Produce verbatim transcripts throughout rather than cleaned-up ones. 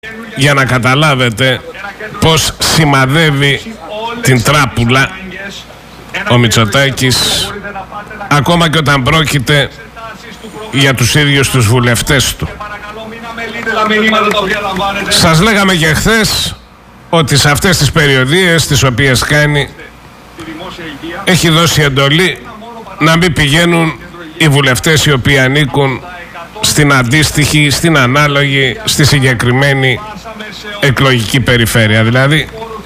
για να καταλάβετε πως σημαδεύει την τράπουλα ο Μητσοτάκης, ακόμα και όταν πρόκειται για τους ίδιους τους βουλευτές του. Σας λέγαμε και χθες ότι σε αυτές τις περιοδίες τις οποίες κάνει έχει δώσει εντολή να μην πηγαίνουν οι βουλευτές οι οποίοι ανήκουν στην αντίστοιχη, στην ανάλογη, στη συγκεκριμένη εκλογική περιφέρεια. Δηλαδή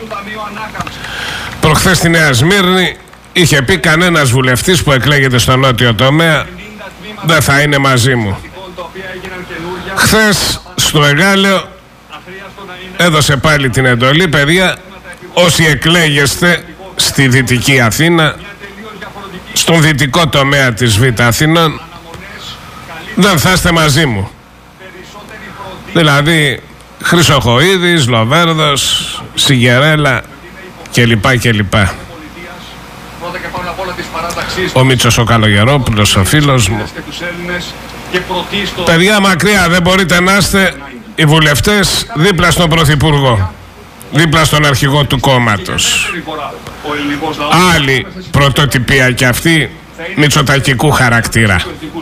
προχθές στη Νέα Σμύρνη είχε πει κανένας βουλευτής που εκλέγεται στο νότιο τομέα δεν θα είναι μαζί μου. Χθες στο Εγάλεο έδωσε πάλι την εντολή, παιδιά, όσοι εκλέγεστε στη Δυτική Αθήνα, στον δυτικό τομέα της Β' Αθήνων, δεν θα είστε μαζί μου. Δηλαδή Χρυσοχοΐδης, Λοβέρδος, Σιγερέλα κλπ κλπ. Ο Μίτσος ο Καλογερόπουλος, ο φίλος μου. Παιδιά, μακριά δεν μπορείτε να είστε οι βουλευτές δίπλα στον Πρωθυπουργό, δίπλα στον αρχηγό του κόμματος. Άλλη πρωτοτυπία κι αυτή μητσοτακικού χαρακτήρα.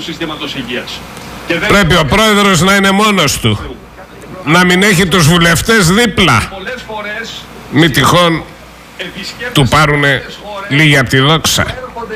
Πρέπει ο πρόεδρος να είναι μόνος του, να μην έχει τους βουλευτές δίπλα, μη τυχόν του πάρουνε λίγη απ' τη δόξα.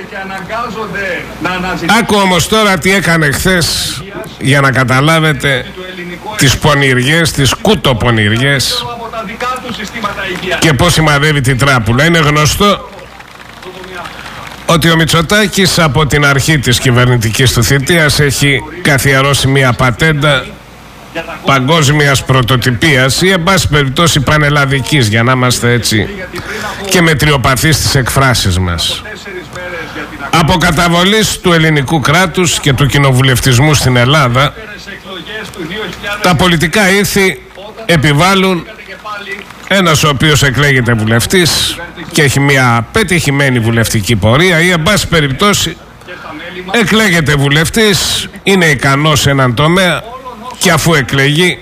Άκου όμως τώρα τι έκανε χθες, για να καταλάβετε τις πονηριές, τις κούτοπονηριές και πώς σημαδεύει την τράπουλα. Είναι γνωστό ότι ο Μητσοτάκης από την αρχή της κυβερνητικής του θητείας έχει καθιερώσει μια πατέντα παγκόσμιας πρωτοτυπίας ή εν πάση περιπτώσει πανελλαδικής, για να είμαστε έτσι και μετριοπαθείς στις εκφράσεις μας. Από καταβολής του ελληνικού κράτους και του κοινοβουλευτισμού στην Ελλάδα, τα πολιτικά ήθη επιβάλλουν ένας ο οποίος εκλέγεται βουλευτής και έχει μια πετυχημένη βουλευτική πορεία ή εν πάση περιπτώσει εκλέγεται βουλευτής, είναι ικανός σε έναν τομέα και αφού εκλεγεί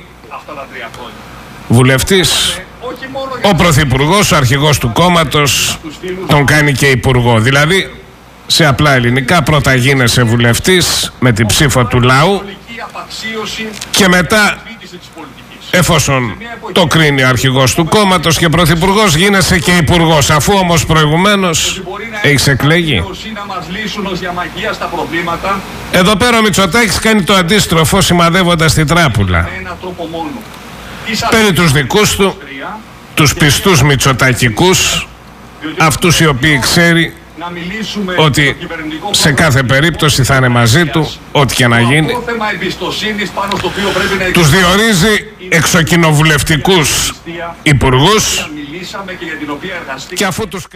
βουλευτής, ο Πρωθυπουργός, ο αρχηγός του κόμματος τον κάνει και υπουργό. Δηλαδή σε απλά ελληνικά, πρώτα γίνεσαι βουλευτής με την ψήφο του λαού και μετά, εφόσον το κρίνει ο αρχηγός του κόμματος και πρωθυπουργός, γίνεσαι και υπουργός, αφού όμως προηγουμένως έχεις εκλεγεί. Εδώ πέρα ο Μητσοτάκης κάνει το αντίστροφο, σημαδεύοντας την τράπουλα. Παίρνει τους δικούς του, τους πιστούς μητσοτακικούς, αυτούς οι οποίοι ξέρει ότι σε κάθε περίπτωση θα είναι μαζί του, ό,τι και να γίνει. Τους διορίζει εξοκοινοβουλευτικούς υπουργούς και αφού τους...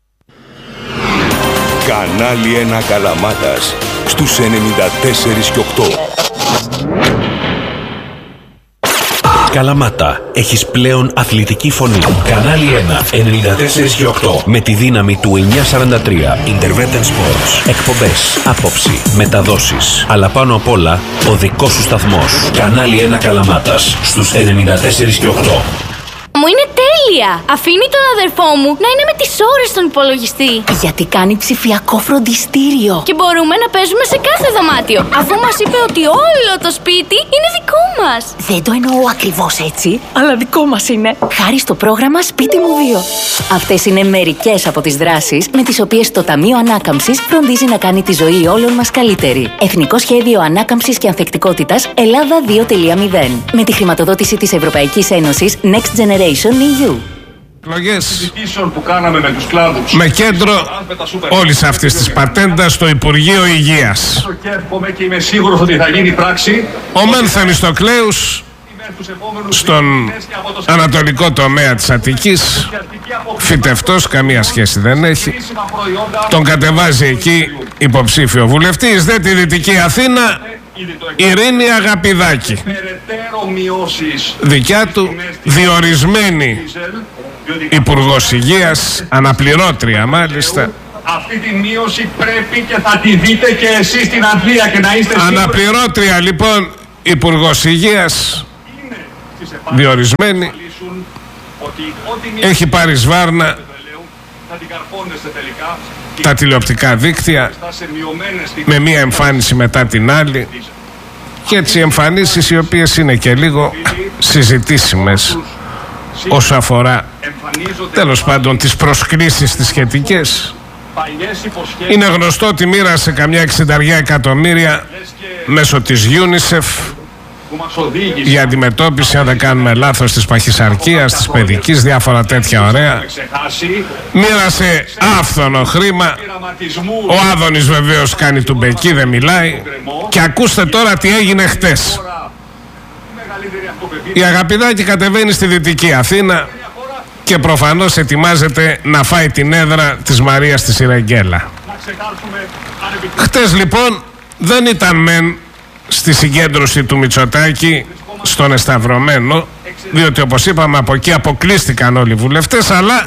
Κανάλι ένα Καλαμάτας στους ενενήντα τέσσερα και οκτώ. Καλαμάτα, έχεις πλέον αθλητική φωνή. Κανάλι ένα, ενενήντα τέσσερα και οκτώ. Με τη δύναμη του εννιακόσια σαράντα τρία. Intervention Sports. Εκπομπές, άποψη, μεταδόσεις. Αλλά πάνω απ' όλα, ο δικός σου σταθμός. Κανάλι ένα Καλαμάτας στους ενενήντα τέσσερα και οκτώ. Μου είναι τέλεια! Αφήνει τον αδερφό μου να είναι με τις ώρες στον υπολογιστή. Γιατί κάνει ψηφιακό φροντιστήριο. Και μπορούμε να παίζουμε σε κάθε δωμάτιο. Αφού μας είπε ότι όλο το σπίτι είναι δικό μας. Δεν το εννοώ ακριβώς έτσι, αλλά δικό μας είναι. Χάρη στο πρόγραμμα Σπίτι μου δύο. Αυτές είναι μερικές από τις δράσεις με τις οποίες το Ταμείο Ανάκαμψης φροντίζει να κάνει τη ζωή όλων μας καλύτερη. Εθνικό Σχέδιο Ανάκαμψης και Ανθεκτικότητας Ελλάδα δύο κόμμα μηδέν. Με τη χρηματοδότηση της Ευρωπαϊκής Ένωσης Next Generation ι γιου. Εκλογές που κάναμε με τους κλάδους, με κέντρο όλης αυτής της πατέντας στο Υπουργείο Υγείας. Και είμαι σίγουρος ότι θα γίνει πράξη. Ο Μεν Θεμιστοκλέους στον ανατολικό τομέα της Αττικής, φυτευτός, καμία σχέση δεν έχει, τον κατεβάζει εκεί υποψήφιο βουλευτής. Δε τη Δυτική Αθήνα, Ειρήνη Αγαπηδάκη, δικιά του διορισμένη υπουργός υγείας, αναπληρώτρια μάλιστα. Αυτή τη μείωση πρέπει και θα τη δείτε και εσείς στην Αγγλία και να είστε σίγουροι. Αναπληρώτρια λοιπόν υπουργός υγείας διορισμένη, έχει πάρει σβάρνα τα τηλεοπτικά δίκτυα με μία εμφάνιση μετά την άλλη, και έτσι εμφανίσεις οι οποίες είναι και λίγο συζητήσιμες όσο αφορά τέλος πάντων τις προσκλήσεις τις σχετικές. Είναι γνωστό ότι μοίρασε καμιά εξινταριά εκατομμύρια μέσω της UNICEF για αντιμετώπιση, αν δεν κάνουμε λάθος, της παχυσαρκίας, της παιδικής, διάφορα τέτοια ωραία. Μοίρασε άφθονο χρήμα. Ο Άδωνης βεβαίως κάνει του μπεκί, δεν μιλάει. Και ακούστε τώρα τι έγινε χτες. Η Αγαπηδάκη κατεβαίνει στη Δυτική Αθήνα και προφανώς ετοιμάζεται να φάει την έδρα της Μαρίας στη Σιρεγγέλα. Χτες λοιπόν δεν ήταν μεν στη συγκέντρωση του Μητσοτάκη στον Εσταυρωμένο, διότι όπως είπαμε από εκεί αποκλείστηκαν όλοι οι βουλευτές, αλλά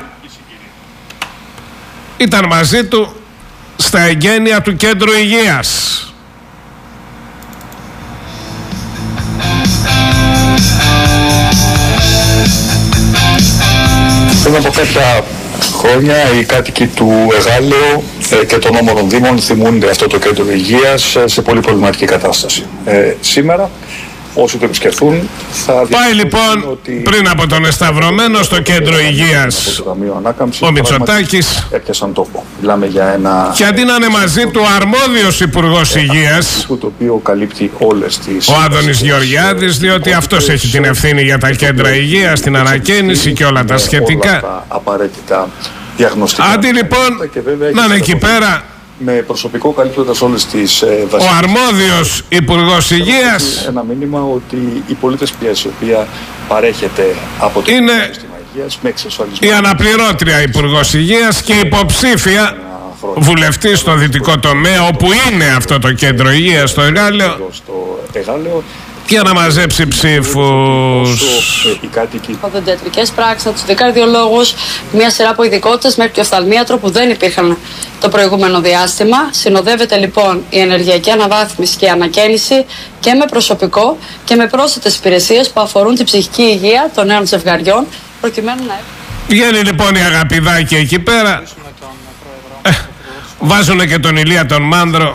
ήταν μαζί του στα εγγένεια του Κέντρου Υγείας. Πριν από κάποια χρόνια οι κάτοικοι του Εγάλεου ε, και των όμορων δήμων θυμούνται αυτό το κέντρο υγείας ε, σε πολύ προβληματική κατάσταση. Ε, σήμερα όσοι το επισκεφθούν θα πάει λοιπόν ότι πριν από τον Εσταυρωμένο στο Κέντρο Υγείας ο Μητσοτάκης, έπιασαν τόπο. Μιλάμε για ένα... και αντί να είναι μαζί του ο αρμόδιος Υπουργός Υγείας, το οποίο καλύπτει όλες τις... ο Άδωνης Γεωργιάδης, διότι αυτός έχει την ευθύνη για τα κέντρα υγείας, την ανακαίνιση και όλα τα σχετικά. Όλα τα απαραίτητα διαγνωστικά. Αντί λοιπόν να είναι εκεί πέρα με προσωπικό καλύπτοντας όλες τις ε, βασικές... ο αρμόδιος Υπουργός Υγείας, ένα μήνυμα ότι οι πολίτες πιέση, η οποία παρέχεται από το είναι σύστημα υγείας με εξασφαλισμό... η αναπληρώτρια Υπουργός Υγείας και υποψήφια βουλευτής στο δυτικό τομέα, όπου είναι αυτό το Κέντρο Υγείας στο Εγάλεο, για να μαζέψει ψήφους. Οδοντιατρικές πράξεις, από τους δικαρδιολόγους, μια σειρά από ειδικότητες μέχρι και οφθαλμίατρο που δεν υπήρχαν το προηγούμενο διάστημα. Συνοδεύεται λοιπόν η ενεργειακή αναβάθμιση και η ανακαίνιση και με προσωπικό και με πρόσθετες υπηρεσίες που αφορούν την ψυχική υγεία των νέων ζευγαριών, προκειμένου να... Βγαίνει λοιπόν η Αγαπηδάκη εκεί πέρα, ε, βάζουν και τον Ηλία τον Μάνδρο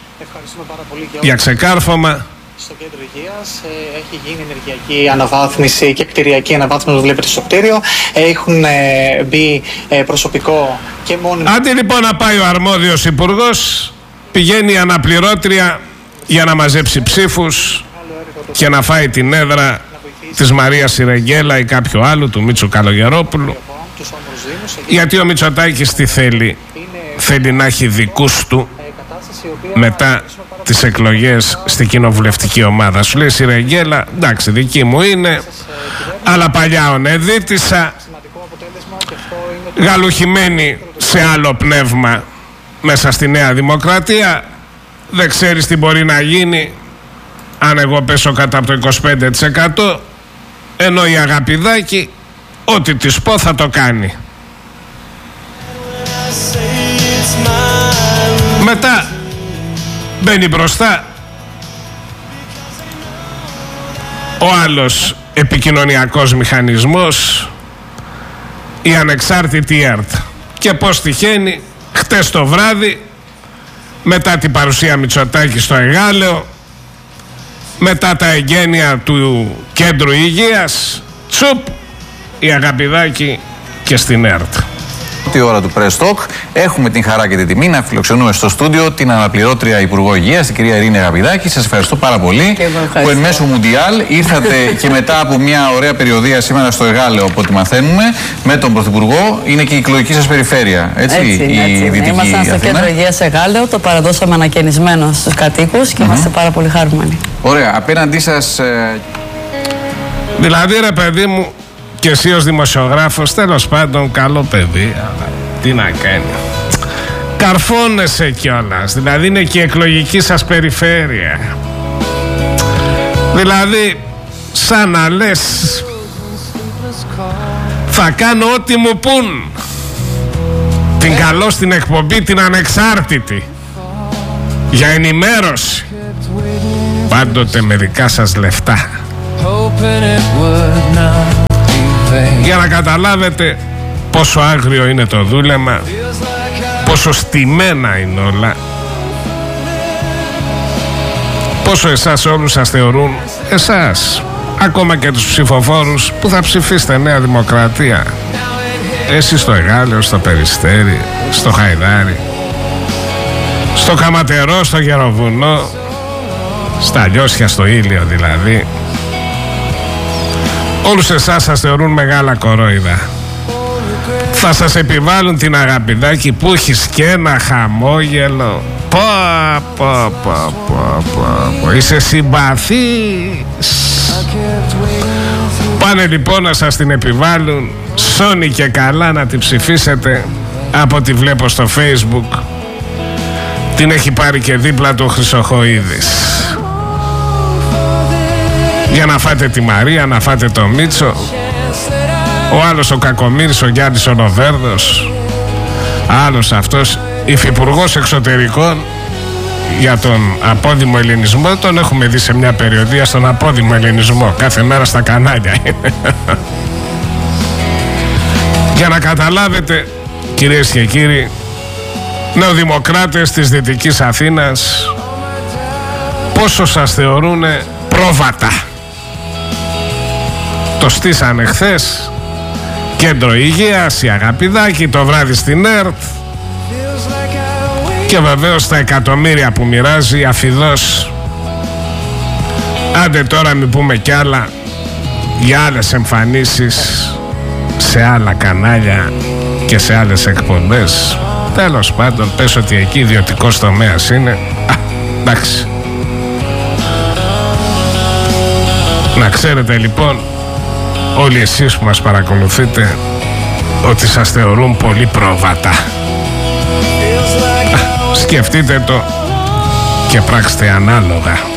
για ξεκάρφωμα. Στο Κέντρο Υγείας ε, έχει γίνει ενεργειακή αναβάθμιση και κτηριακή αναβάθμιση, που βλέπετε στο κτίριο. Έχουν ε, μπει ε, προσωπικό και μόνιμο. Αντί λοιπόν να πάει ο αρμόδιος υπουργός, πηγαίνει η αναπληρώτρια για να μαζέψει ψήφους και να φάει την έδρα της Μαρίας Σιρεγγέλα ή κάποιου άλλου, του Μίτσου Καλογερόπουλου. Γιατί ο Μητσοτάκης τι θέλει? Θέλει να έχει δικούς του μετά τις εκλογές στην κοινοβουλευτική ομάδα. Σου λέει Σιρεγγέλα, εντάξει, δική μου είναι, αλλά παλιά ονεδίτησα, γαλουχημένη σε άλλο πνεύμα μέσα στη Νέα Δημοκρατία, δεν ξέρεις τι μπορεί να γίνει αν εγώ πέσω κατά από το είκοσι πέντε τοις εκατό, ενώ η Αγαπηδάκη ό,τι της πω θα το κάνει. Μετά μπαίνει μπροστά ο άλλος επικοινωνιακός μηχανισμός, η ανεξάρτητη ΕΡΤ. Και πως τυχαίνει χτες το βράδυ, μετά την παρουσία Μητσοτάκη στο Εγάλεο, μετά τα εγγένεια του Κέντρου Υγείας, τσουπ, η Αγαπηδάκη και στην ΕΡΤ. Τη ώρα του Press Talk έχουμε την χαρά και την τιμή να φιλοξενούμε στο στούντιο την αναπληρώτρια Υπουργό Υγείας, την κυρία Ειρήνη Αγαπηδάκη. Σας ευχαριστώ πάρα πολύ που εν μέσω Μουντιάλ ήρθατε και μετά από μια ωραία περιοδεία σήμερα στο Εγάλεο, από ό,τι μαθαίνουμε, με τον Πρωθυπουργό. Είναι και η εκλογική σας περιφέρεια, έτσι, έτσι, η έτσι Δυτική Ήμασταν στο Αθήνα. Κέντρο Υγείας Εγάλεο, το παραδώσαμε ανακαινισμένο στους κατοίκους και mm-hmm. είμαστε πάρα πολύ χαρούμενοι. Ωραία, απέναντί σας... Ε... Δηλαδή ρε παιδί μου, και εσύ ως δημοσιογράφος, τέλος πάντων καλό παιδί, αλλά τι να κάνει, καρφώνεσαι κιόλας. Δηλαδή είναι και η εκλογική σας περιφέρεια. Δηλαδή σαν να λες θα κάνω ό,τι μου πουν, την καλώ στην εκπομπή την ανεξάρτητη, για ενημέρωση, πάντοτε με δικά σας λεφτά. Για να καταλάβετε πόσο άγριο είναι το δούλεμα, πόσο στημένα είναι όλα, πόσο εσάς όλους σας θεωρούν, εσάς, ακόμα και τους ψηφοφόρους που θα ψηφίσετε Νέα Δημοκρατία, εσείς στο Εγάλεο, στο Περιστέρι, στο Χαϊδάρι, στο Καματερό, στο Γεροβουνό, στα Λιώσια, στο Ήλιο δηλαδή, όλους εσάς σας θεωρούν μεγάλα κορόιδα. Θα σας επιβάλλουν την Αγαπηδάκη που έχεις και ένα χαμόγελο. Πω, πω, πω, πω, πω, πω. Είσαι συμπαθής. Πάνε λοιπόν να σας την επιβάλλουν. Σώνει και καλά να την ψηφίσετε. Από ό,τι βλέπω στο Facebook, την έχει πάρει και δίπλα του Χρυσοχοΐδης. Για να φάτε τη Μαρία, να φάτε το Μίτσο. Ο άλλος ο Κακομοίρης, ο Γιάννης ο Νοβέρδος, άλλος αυτός υφυπουργός εξωτερικών για τον απόδημο ελληνισμό. Τον έχουμε δει σε μια περιοδία στον απόδημο ελληνισμό, κάθε μέρα στα κανάλια. Για να καταλάβετε, κυρίες και κύριοι, νεοδημοκράτες της Δυτικής Αθήνας, πόσο σας θεωρούν πρόβατα. Το στήσανε χθες Κέντρο Υγείας, η Αγαπηδάκη, το βράδυ στην ΕΡΤ, και βεβαίως τα εκατομμύρια που μοιράζει αφιδώς. Άντε τώρα μην πούμε κι άλλα για άλλες εμφανίσεις σε άλλα κανάλια και σε άλλες εκπομπές. Τέλος πάντων, πες ότι εκεί ιδιωτικός τομέας είναι. Α, εντάξει. Να ξέρετε λοιπόν όλοι εσείς που μας παρακολουθείτε ότι σας θεωρούν πολύ πρόβατα. Σκεφτείτε το και πράξτε ανάλογα.